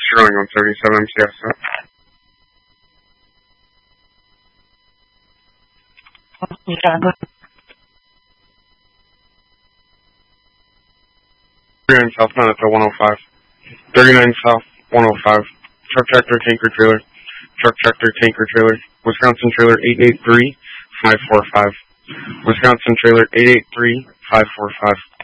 Showing on 37 Fiesta. South Manatee 105. 39 South 105. Truck tractor tanker trailer. Truck tractor tanker trailer. Wisconsin trailer 883-545. Wisconsin trailer 883-545.